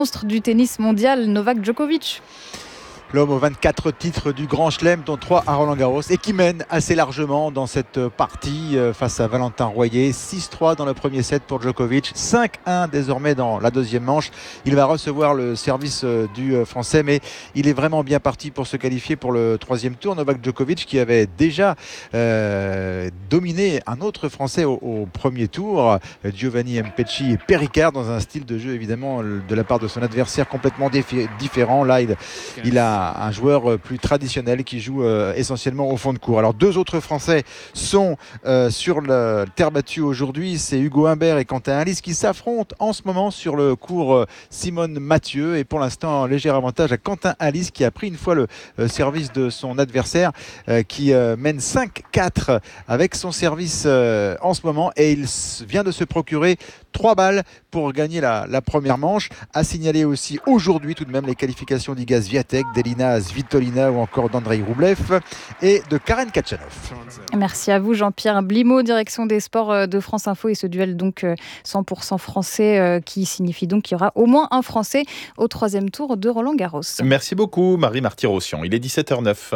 Monstre du tennis mondial, Novak Djokovic. L'homme aux 24 titres du Grand Chelem, dont 3 à Roland-Garros, et qui mène assez largement dans cette partie face à Valentin Royer. 6-3 dans le premier set pour Djokovic, 5-1 désormais dans la deuxième manche. Il va recevoir le service du Français, mais il est vraiment bien parti pour se qualifier pour le troisième tour. Novak Djokovic qui avait déjà dominé un autre Français au premier tour, Giovanni Mpecci et Péricard, dans un style de jeu évidemment de la part de son adversaire complètement différent. Là, il a un joueur plus traditionnel qui joue essentiellement au fond de cour. Alors 2 autres Français sont sur la terre battue aujourd'hui, c'est Hugo Humbert et Quentin Halys qui s'affrontent en ce moment sur le cours Simone Mathieu, et pour l'instant un léger avantage à Quentin Halys qui a pris une fois le service de son adversaire qui mène 5-4 avec son service en ce moment, et il vient de se procurer 3 balles pour gagner la première manche. À signaler aussi aujourd'hui tout de même les qualifications d'Iga Swiatek, d'Elina Svitolina ou encore d'Andrei Rublev et de Karen Khachanov. Merci à vous Jean-Pierre Blimaud, direction des sports de France Info, et ce duel donc 100% français qui signifie donc qu'il y aura au moins un Français au troisième tour de Roland-Garros. Merci beaucoup Marie Marty-Rossian. Il est 17h09.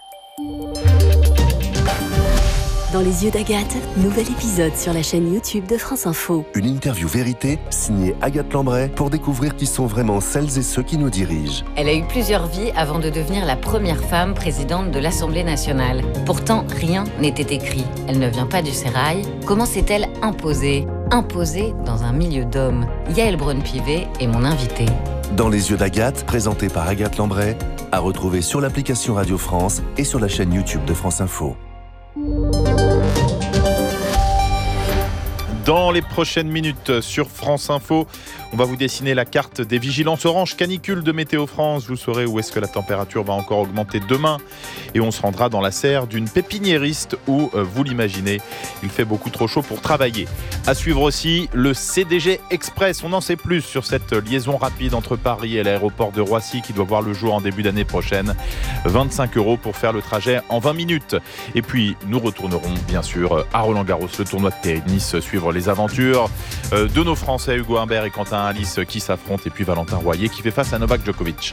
Dans les yeux d'Agathe, nouvel épisode sur la chaîne YouTube de France Info. Une interview vérité signée Agathe Lambray pour découvrir qui sont vraiment celles et ceux qui nous dirigent. Elle a eu plusieurs vies avant de devenir la première femme présidente de l'Assemblée nationale. Pourtant, rien n'était écrit. Elle ne vient pas du sérail. Comment s'est-elle imposée dans un milieu d'hommes? Yaël Braun-Pivet est mon invitée. Dans les yeux d'Agathe, présenté par Agathe Lambray, à retrouver sur l'application Radio France et sur la chaîne YouTube de France Info. Dans les prochaines minutes sur France Info, on va vous dessiner la carte des vigilances orange canicule de Météo France. Vous saurez où est-ce que la température va encore augmenter demain. Et on se rendra dans la serre d'une pépiniériste où, vous l'imaginez, il fait beaucoup trop chaud pour travailler. À suivre aussi le CDG Express. On en sait plus sur cette liaison rapide entre Paris et l'aéroport de Roissy qui doit voir le jour en début d'année prochaine. 25 € pour faire le trajet en 20 minutes. Et puis, nous retournerons bien sûr à Roland-Garros, le tournoi de tennis, suivre les aventures de nos Français Hugo Humbert et Quentin Halys qui s'affrontent, et puis Valentin Royer qui fait face à Novak Djokovic.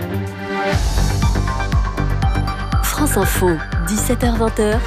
France Info, 17h-20h.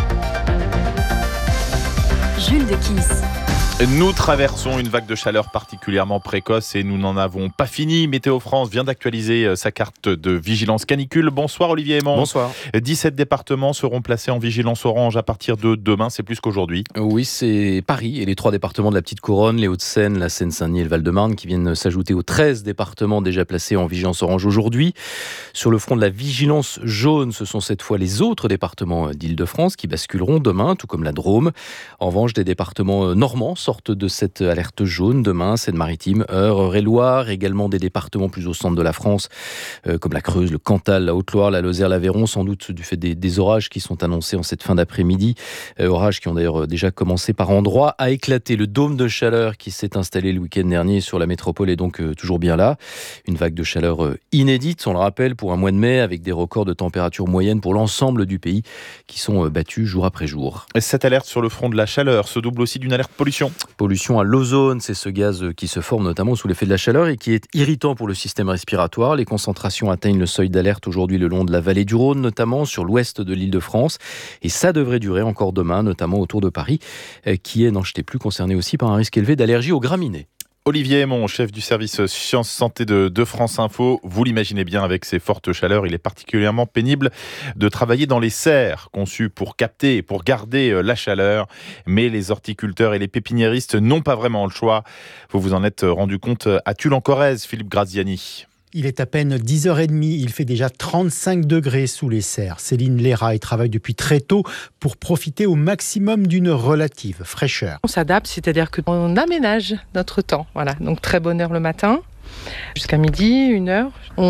Jules de Kiss. Nous traversons une vague de chaleur particulièrement précoce et nous n'en avons pas fini. Météo France vient d'actualiser sa carte de vigilance canicule. Bonsoir Olivier Aymon. Bonsoir. 17 départements seront placés en vigilance orange à partir de demain, c'est plus qu'aujourd'hui. Oui, c'est Paris et les 3 départements de la Petite Couronne, les Hauts-de-Seine, la Seine-Saint-Denis et le Val-de-Marne qui viennent s'ajouter aux 13 départements déjà placés en vigilance orange aujourd'hui. Sur le front de la vigilance jaune, ce sont cette fois les autres départements d'Île-de-France qui basculeront demain, tout comme la Drôme. En revanche, des départements normands sortent de cette alerte jaune demain, Seine-Maritime, Eure, Eure-et-Loir, également des départements plus au centre de la France, comme la Creuse, le Cantal, la Haute-Loire, la Lozère, l'Aveyron, sans doute du fait des orages qui sont annoncés en cette fin d'après-midi. Orages qui ont d'ailleurs déjà commencé par endroits à éclater. Le dôme de chaleur qui s'est installé le week-end dernier sur la métropole est donc toujours bien là. Une vague de chaleur inédite, on le rappelle, pour un mois de mai, avec des records de température moyenne pour l'ensemble du pays qui sont battus jour après jour. Cette alerte sur le front de la chaleur se double aussi d'une alerte pollution. Pollution à l'ozone, c'est ce gaz qui se forme notamment sous l'effet de la chaleur et qui est irritant pour le système respiratoire. Les concentrations atteignent le seuil d'alerte aujourd'hui le long de la vallée du Rhône, notamment sur l'ouest de l'Île-de-France. Et ça devrait durer encore demain, notamment autour de Paris, qui est, n'en jetez plus, concerné aussi par un risque élevé d'allergie aux graminées. Olivier Aymon, chef du service Sciences Santé de France Info. Vous l'imaginez bien, avec ces fortes chaleurs, il est particulièrement pénible de travailler dans les serres conçues pour capter et pour garder la chaleur. Mais les horticulteurs et les pépiniéristes n'ont pas vraiment le choix. Vous vous en êtes rendu compte à Tulle-en-Corrèze, Philippe Graziani. Il est à peine 10h30, il fait déjà 35 degrés sous les serres. Céline Léra y travaille depuis très tôt pour profiter au maximum d'une relative fraîcheur. On s'adapte, c'est-à-dire qu'on aménage notre temps. Voilà, donc très bonne heure le matin. Jusqu'à midi, 1h.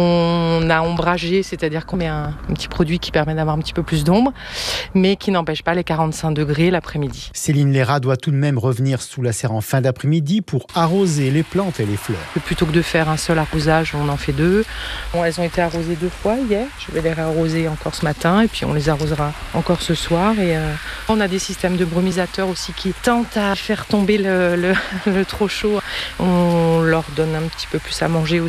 On a ombragé, c'est-à-dire qu'on met un petit produit qui permet d'avoir un petit peu plus d'ombre, mais qui n'empêche pas les 45 degrés l'après-midi. Céline Léra doit tout de même revenir sous la serre en fin d'après-midi pour arroser les plantes et les fleurs. Plutôt que de faire un seul arrosage, on en fait 2. Bon, elles ont été arrosées 2 fois hier. Je vais les réarroser encore ce matin et puis on les arrosera encore ce soir. Et on a des systèmes de brumisateurs aussi qui tentent à faire tomber le trop chaud. On leur donne un petit peu plus à manger aussi.